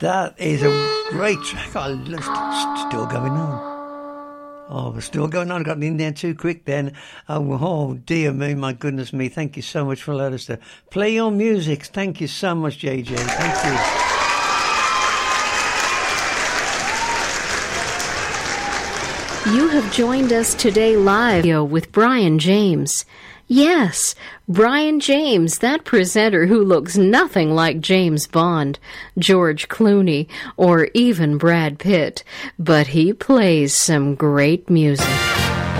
That is a great track. Oh, it's still going on. Oh, we're still going on. I got in there too quick then. Oh, dear me, my goodness me. Thank you so much for allowing us to play your music. Thank you so much, JJ. Thank you. You have joined us today live with Brian James. Yes, Brian James, that presenter who looks nothing like James Bond, George Clooney, or even Brad Pitt, but he plays some great music.